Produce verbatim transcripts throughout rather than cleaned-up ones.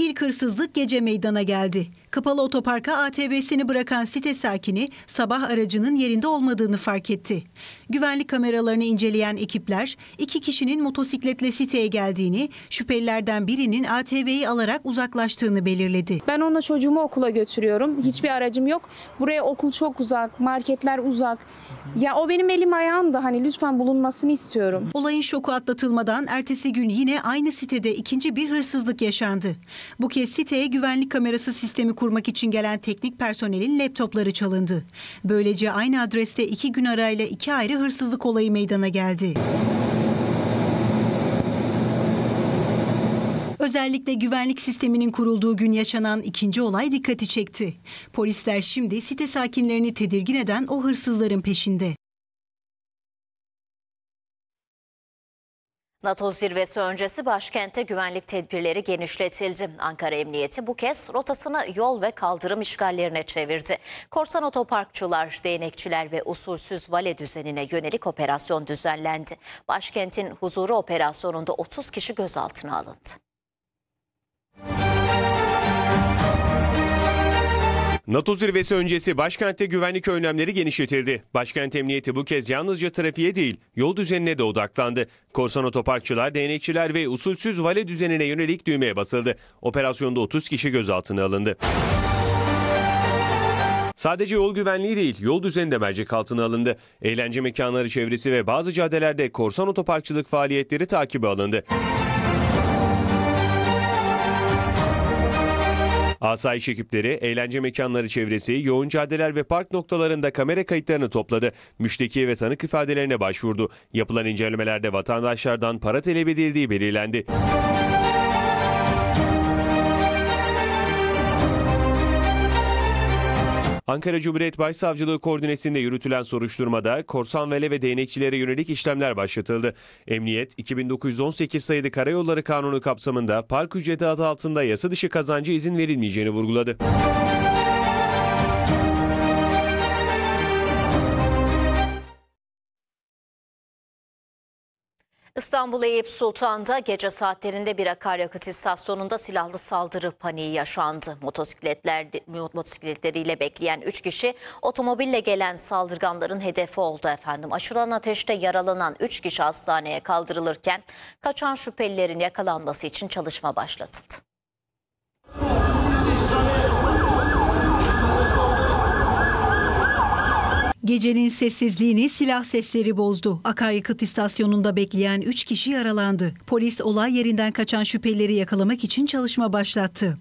İlk hırsızlık gece meydana geldi. Kapalı otoparka A T V'sini bırakan site sakini sabah aracının yerinde olmadığını fark etti. Güvenlik kameralarını inceleyen ekipler iki kişinin motosikletle siteye geldiğini, şüphelilerden birinin A T V'yi alarak uzaklaştığını belirledi. Ben onunla çocuğumu okula götürüyorum. Hiçbir aracım yok. Buraya okul çok uzak, marketler uzak. Ya o benim elim ayağım da hani lütfen bulunmasını istiyorum. Olayın şoku atlatılmadan ertesi gün yine aynı sitede ikinci bir hırsızlık yaşandı. Bu kez siteye güvenlik kamerası sistemi kurmak için gelen teknik personelin laptopları çalındı. Böylece aynı adreste iki gün arayla iki ayrı hırsızlık olayı meydana geldi. Özellikle güvenlik sisteminin kurulduğu gün yaşanan ikinci olay dikkati çekti. Polisler şimdi site sakinlerini tedirgin eden o hırsızların peşinde. NATO zirvesi öncesi başkentte güvenlik tedbirleri genişletildi. Ankara Emniyeti bu kez rotasını yol ve kaldırım işgallerine çevirdi. Korsan otoparkçılar, değnekçiler ve usulsüz vale düzenine yönelik operasyon düzenlendi. Başkentin huzuru operasyonunda otuz kişi gözaltına alındı. NATO zirvesi öncesi başkentte güvenlik önlemleri genişletildi. Başkent Emniyeti bu kez yalnızca trafiğe değil, yol düzenine de odaklandı. Korsan otoparkçılar, değnekçiler ve usulsüz vale düzenine yönelik düğmeye basıldı. Operasyonda otuz kişi gözaltına alındı. Sadece yol güvenliği değil, yol düzeni de mercek altına alındı. Eğlence mekanları çevresi ve bazı caddelerde korsan otoparkçılık faaliyetleri takibe alındı. Asayiş ekipleri eğlence mekanları çevresi, yoğun caddeler ve park noktalarında kamera kayıtlarını topladı. Müşteki ve tanık ifadelerine başvurdu. Yapılan incelemelerde vatandaşlardan para talep edildiği belirlendi. Ankara Cumhuriyet Başsavcılığı koordinesinde yürütülen soruşturmada korsan vele ve değnekçilere yönelik işlemler başlatıldı. Emniyet, iki bin dokuz yüz on sekiz sayılı Karayolları Kanunu kapsamında park ücreti adı altında yasa dışı kazanca izin verilmeyeceğini vurguladı. İstanbul Eyüp Sultan'da gece saatlerinde bir akaryakıt istasyonunda silahlı saldırı paniği yaşandı. Motosikletler, motosikletleriyle bekleyen üç kişi otomobille gelen saldırganların hedefi oldu efendim. Açılan ateşte yaralanan üç kişi hastaneye kaldırılırken kaçan şüphelilerin yakalanması için çalışma başlatıldı. Gecenin sessizliğini silah sesleri bozdu. Akaryakıt istasyonunda bekleyen üç kişi yaralandı. Polis olay yerinden kaçan şüphelileri yakalamak için çalışma başlattı.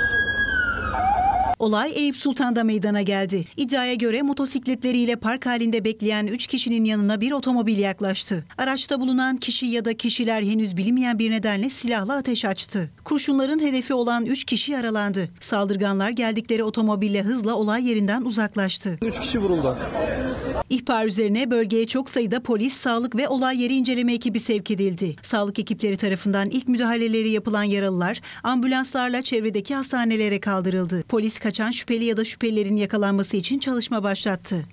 Olay Eyüp Sultan'da meydana geldi. İddiaya göre motosikletleriyle park halinde bekleyen üç kişinin yanına bir otomobil yaklaştı. Araçta bulunan kişi ya da kişiler henüz bilinmeyen bir nedenle silahla ateş açtı. Kurşunların hedefi olan üç kişi yaralandı. Saldırganlar geldikleri otomobille hızla olay yerinden uzaklaştı. üç kişi vuruldu. İhbar üzerine bölgeye çok sayıda polis, sağlık ve olay yeri inceleme ekibi sevk edildi. Sağlık ekipleri tarafından ilk müdahaleleri yapılan yaralılar ambulanslarla çevredeki hastanelere kaldırıldı. Polis kaçan şüpheli ya da şüphelilerin yakalanması için çalışma başlattı.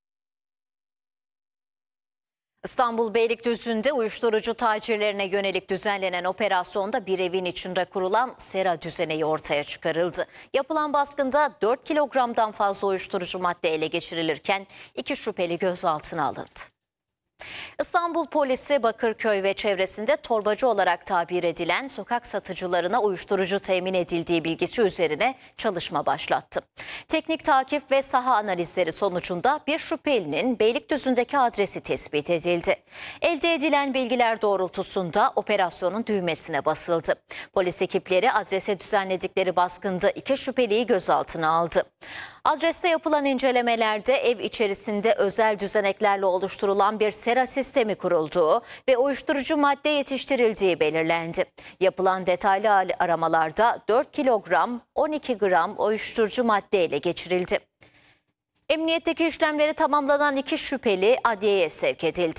İstanbul Beylikdüzü'nde uyuşturucu tacirlerine yönelik düzenlenen operasyonda bir evin içinde kurulan sera düzeneği ortaya çıkarıldı. Yapılan baskında dört kilogramdan fazla uyuşturucu madde ele geçirilirken iki şüpheli gözaltına alındı. İstanbul polisi Bakırköy ve çevresinde torbacı olarak tabir edilen sokak satıcılarına uyuşturucu temin edildiği bilgisi üzerine çalışma başlattı. Teknik takip ve saha analizleri sonucunda bir şüphelinin Beylikdüzü'ndeki adresi tespit edildi. Elde edilen bilgiler doğrultusunda operasyonun düğmesine basıldı. Polis ekipleri adrese düzenledikleri baskında iki şüpheliyi gözaltına aldı. Adreste yapılan incelemelerde ev içerisinde özel düzeneklerle oluşturulan bir sera sistemi kurulduğu ve uyuşturucu madde yetiştirildiği belirlendi. Yapılan detaylı aramalarda dört kilogram on iki gram uyuşturucu madde ele geçirildi. Emniyetteki işlemleri tamamlanan iki şüpheli adliyeye sevk edildi.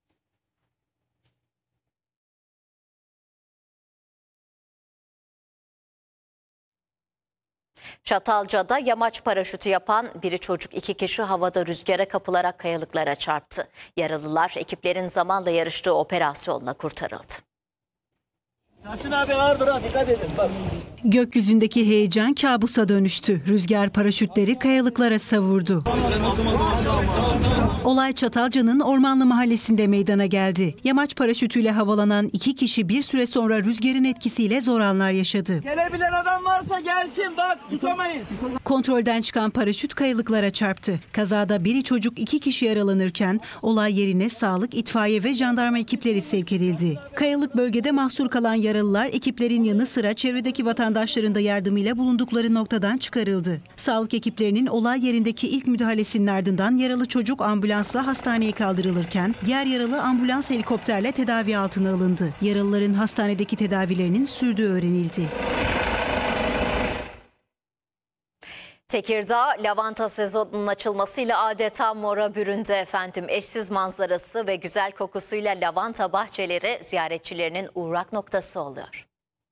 Çatalca'da yamaç paraşütü yapan biri çocuk iki kişi havada rüzgara kapılarak kayalıklara çarptı. Yaralılar ekiplerin zamanla yarıştığı operasyonla kurtarıldı. Yasin abi ağırdır ha, dikkat edin bak. Gökyüzündeki heyecan kabusa dönüştü. Rüzgar paraşütleri kayalıklara savurdu. Olay Çatalca'nın Ormanlı Mahallesi'nde meydana geldi. Yamaç paraşütüyle havalanan iki kişi bir süre sonra rüzgarın etkisiyle zor anlar yaşadı. Gelebilen adam varsa gelsin, bak tutamayız. Kontrolden çıkan paraşüt kayalıklara çarptı. Kazada biri çocuk, iki kişi yaralanırken olay yerine sağlık, itfaiye ve jandarma ekipleri sevk edildi. Kayalık bölgede mahsur kalan yaralılar ekiplerin yanı sıra çevredeki vatandaşların da yardımıyla bulundukları noktadan çıkarıldı. Sağlık ekiplerinin olay yerindeki ilk müdahalesinin ardından yaralı çocuk ambulansla hastaneye kaldırılırken diğer yaralı ambulans helikopterle tedavi altına alındı. Yaralıların hastanedeki tedavilerinin sürdüğü öğrenildi. Tekirdağ, lavanta sezonunun açılmasıyla adeta mora büründü efendim. Eşsiz manzarası ve güzel kokusuyla lavanta bahçeleri ziyaretçilerinin uğrak noktası oluyor.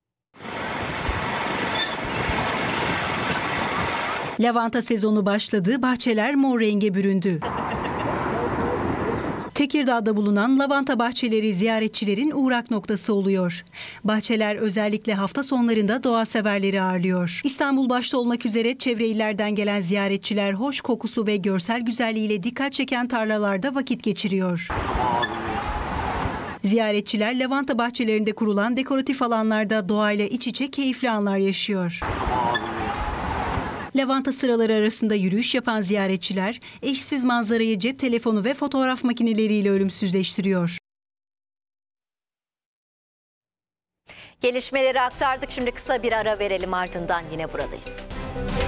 Lavanta sezonu başladı, bahçeler mor renge büründü. Tekirdağ'da bulunan lavanta bahçeleri ziyaretçilerin uğrak noktası oluyor. Bahçeler özellikle hafta sonlarında doğa severleri ağırlıyor. İstanbul başta olmak üzere çevre illerden gelen ziyaretçiler hoş kokusu ve görsel güzelliğiyle dikkat çeken tarlalarda vakit geçiriyor. Ziyaretçiler lavanta bahçelerinde kurulan dekoratif alanlarda doğayla iç içe keyifli anlar yaşıyor. Lavanta sıraları arasında yürüyüş yapan ziyaretçiler eşsiz manzarayı cep telefonu ve fotoğraf makineleriyle ölümsüzleştiriyor. Gelişmeleri aktardık. Şimdi kısa bir ara verelim, ardından yine buradayız.